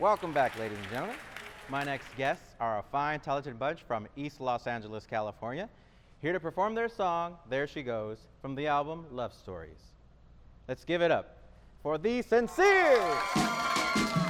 Welcome back, ladies and gentlemen. My next guests are a fine, talented bunch from East Los Angeles, California, here to perform their song, There She Goes, from the album Love Stories. Let's give it up for The Sincere!